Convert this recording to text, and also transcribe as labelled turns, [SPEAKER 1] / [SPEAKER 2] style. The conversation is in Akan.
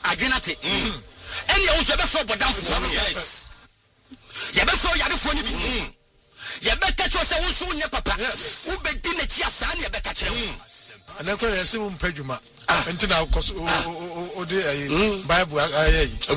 [SPEAKER 1] adwenate ene ye wo so be so bodamfo yes ye be so yadefo ni bi ye be ka cho se wo so nye papa wo be di na chi asa na ye be ka kire wo
[SPEAKER 2] ana ko yesi wo mpadwuma nti na o de Bible ayi